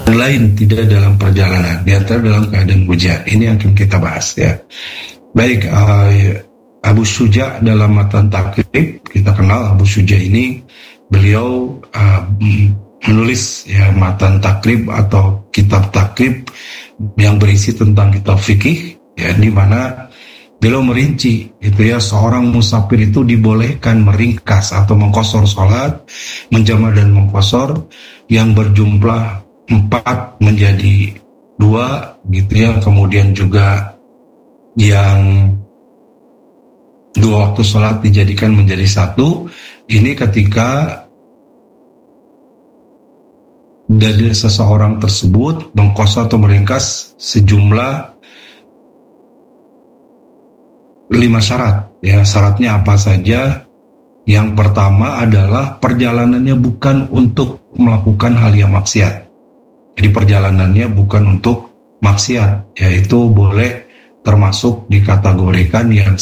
lain tidak dalam perjalanan, di antara dalam keadaan hujan. Ini yang akan kita bahas ya. Baik, Abu Syuja dalam matan takrib, kita kenal Abu Syuja ini, beliau menulis ya matan takrib atau kitab takrib yang berisi tentang kitab fikih ya, di mana beliau merinci itu ya, seorang musafir itu dibolehkan meringkas atau mengqashar salat, menjamak dan mengqashar yang berjumlah 4 menjadi 2 gitu ya, kemudian juga yang 2 waktu salat dijadikan menjadi 1. Ini ketika dari seseorang tersebut mengqashar atau meringkas sejumlah 5 syarat ya. Syaratnya apa saja? Yang pertama adalah perjalanannya bukan untuk melakukan hal yang maksiat. Jadi perjalanannya bukan untuk maksiat, yaitu boleh termasuk dikategorikan yang